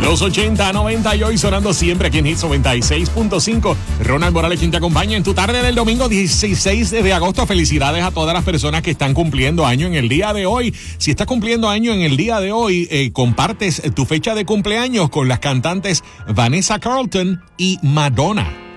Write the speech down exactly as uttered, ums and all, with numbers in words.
Los ochenta, noventa y hoy sonando siempre aquí en Hits noventa y seis punto cinco. Ronald Morales, quien te acompaña en tu tarde del domingo dieciséis de agosto. Felicidades a todas las personas que están cumpliendo año en el día de hoy. Si estás cumpliendo año en el día de hoy, eh, compartes tu fecha de cumpleaños con las cantantes Vanessa Carlton y Madonna.